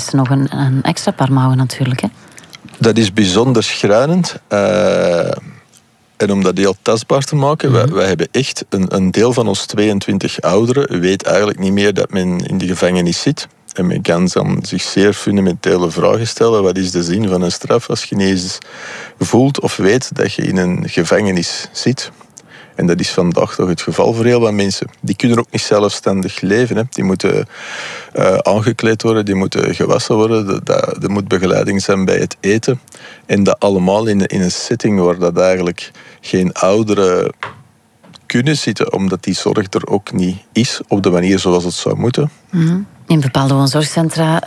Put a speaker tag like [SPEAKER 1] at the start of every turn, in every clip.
[SPEAKER 1] eerste nog een extra paar mouwen natuurlijk. Hè?
[SPEAKER 2] Dat is bijzonder schrijnend. En om dat heel tastbaar te maken, wij hebben echt een deel van ons 22 ouderen weet eigenlijk niet meer dat men in de gevangenis zit. En men kan dan zich zeer fundamentele vragen stellen. Wat is de zin van een straf als je niet eens voelt of weet dat je in een gevangenis zit? En dat is vandaag toch het geval voor heel wat mensen. Die kunnen ook niet zelfstandig leven. Hè. Die moeten aangekleed worden, die moeten gewassen worden. Er moet begeleiding zijn bij het eten. En dat allemaal in een setting waar dat eigenlijk geen ouderen kunnen zitten, omdat die zorg er ook niet is op de manier zoals het zou moeten.
[SPEAKER 1] In bepaalde woonzorgcentra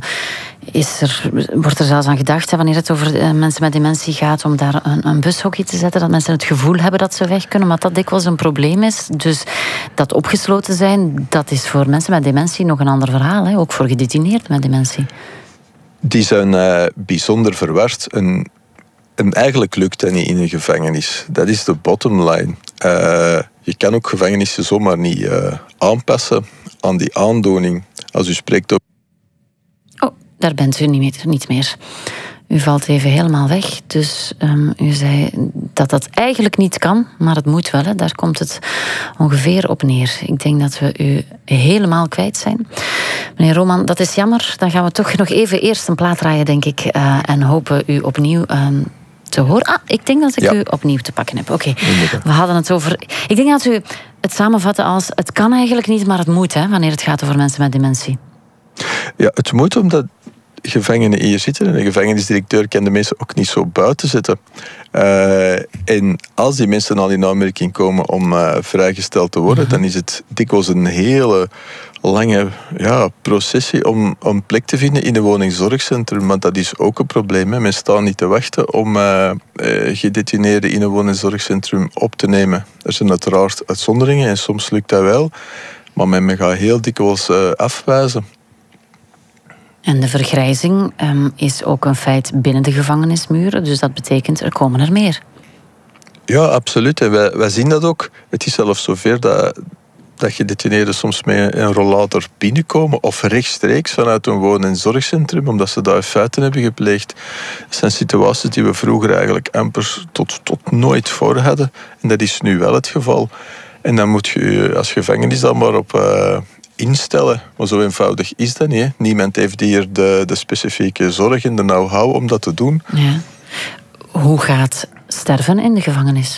[SPEAKER 1] wordt er zelfs aan gedacht, wanneer het over mensen met dementie gaat, om daar een bushokje te zetten, dat mensen het gevoel hebben dat ze weg kunnen, maar dat dikwijls een probleem is. Dus dat opgesloten zijn, dat is voor mensen met dementie nog een ander verhaal. Hè? Ook voor gedetineerden met dementie.
[SPEAKER 2] Die zijn bijzonder verward. En eigenlijk lukt dat niet in een gevangenis. Dat is de bottom line. Je kan ook gevangenissen zomaar niet aanpassen aan die aandoening. Als u spreekt over...
[SPEAKER 1] Oh, daar bent u niet meer. U valt even helemaal weg. Dus u zei dat dat eigenlijk niet kan, maar het moet wel. Hè. Daar komt het ongeveer op neer. Ik denk dat we u helemaal kwijt zijn. Meneer Roman, dat is jammer. Dan gaan we toch nog even eerst een plaat draaien, denk ik. En hopen u opnieuw... te horen. Ik denk dat ik u opnieuw te pakken heb. Oké. We hadden het over... Ik denk dat u het samenvatte als... Het kan eigenlijk niet, maar het moet, hè, wanneer het gaat over mensen met dementie.
[SPEAKER 2] Ja, het moet omdat gevangenen hier zitten. En de gevangenisdirecteur kan de mensen ook niet zo buiten zetten. En als die mensen al in aanmerking komen om vrijgesteld te worden, dan is het dikwijls een hele lange processie om een plek te vinden in een woningzorgcentrum. Want dat is ook een probleem. Hè. Men staat niet te wachten om gedetineerden in een woningzorgcentrum op te nemen. Er zijn uiteraard uitzonderingen en soms lukt dat wel. Maar men gaat heel dikwijls afwijzen.
[SPEAKER 1] En de vergrijzing is ook een feit binnen de gevangenismuren. Dus dat betekent, er komen er meer.
[SPEAKER 2] Ja, absoluut. En wij zien dat ook. Het is zelfs zover dat gedetineerden soms met een rollator binnenkomen of rechtstreeks vanuit een woon- en zorgcentrum, omdat ze daar feiten hebben gepleegd. Dat zijn situaties die we vroeger eigenlijk amper tot nooit voor hadden. En dat is nu wel het geval. En dan moet je als gevangenis dan maar op instellen. Maar zo eenvoudig is dat niet. Hè. Niemand heeft hier de specifieke zorg en de know-how om dat te doen.
[SPEAKER 1] Ja. Hoe gaat sterven in de gevangenis?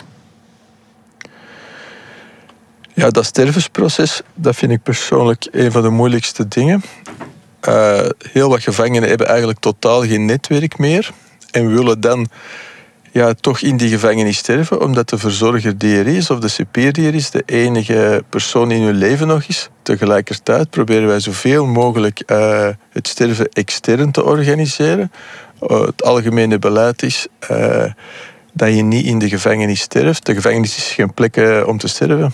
[SPEAKER 2] Ja, dat stervensproces, dat vind ik persoonlijk een van de moeilijkste dingen. Heel wat gevangenen hebben eigenlijk totaal geen netwerk meer en willen dan toch in die gevangenis sterven, omdat de verzorger die er is, of de cipier die er is, de enige persoon in hun leven nog is. Tegelijkertijd proberen wij zoveel mogelijk het sterven extern te organiseren. Het algemene beleid is dat je niet in de gevangenis sterft. De gevangenis is geen plek om te sterven.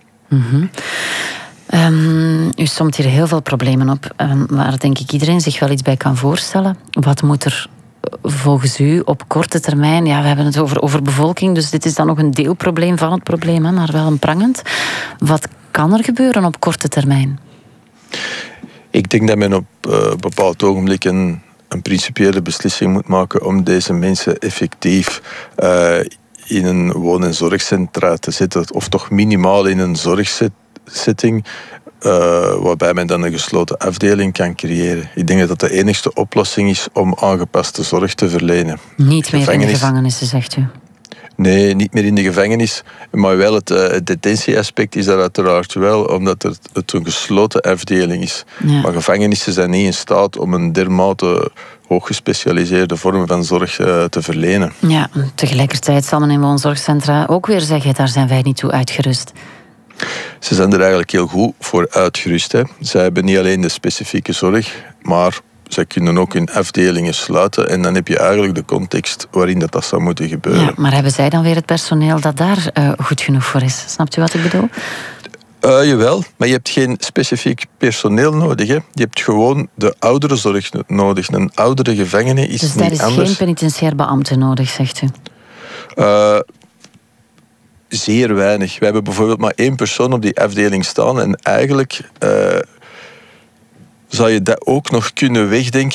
[SPEAKER 1] U somt hier heel veel problemen op, waar denk ik iedereen zich wel iets bij kan voorstellen. Wat moet er volgens u op korte termijn... Ja, we hebben het over bevolking, dus dit is dan nog een deelprobleem van het probleem, hè, maar wel een prangend. Wat kan er gebeuren op korte termijn?
[SPEAKER 2] Ik denk dat men op een bepaald ogenblik een principiële beslissing moet maken om deze mensen effectief in een woon- en zorgcentra te zetten, of toch minimaal in een zorgsetting, waarbij men dan een gesloten afdeling kan creëren. Ik denk dat dat de enigste oplossing is om aangepaste zorg te verlenen.
[SPEAKER 1] Niet meer in de gevangenissen, zegt u?
[SPEAKER 2] Nee, niet meer in de gevangenis. Maar wel het detentieaspect is daar uiteraard wel, omdat het een gesloten afdeling is. Ja. Maar gevangenissen zijn niet in staat om een dermate hooggespecialiseerde vorm van zorg te verlenen.
[SPEAKER 1] Ja, tegelijkertijd zal men in woonzorgcentra ook weer zeggen, daar zijn wij niet toe uitgerust.
[SPEAKER 2] Ze zijn er eigenlijk heel goed voor uitgerust. Hè. Zij hebben niet alleen de specifieke zorg, maar zij kunnen ook hun afdelingen sluiten. En dan heb je eigenlijk de context waarin dat zou moeten gebeuren.
[SPEAKER 1] Ja, maar hebben zij dan weer het personeel dat daar goed genoeg voor is? Snapt u wat ik bedoel?
[SPEAKER 2] Jawel, maar je hebt geen specifiek personeel nodig. Hè. Je hebt gewoon de ouderenzorg nodig. Een oudere gevangene is
[SPEAKER 1] dus
[SPEAKER 2] niet anders.
[SPEAKER 1] Dus daar is geen penitentiair beambte nodig, zegt u?
[SPEAKER 2] Zeer weinig. We hebben bijvoorbeeld maar 1 persoon op die afdeling staan. En eigenlijk zou je dat ook nog kunnen wegdenken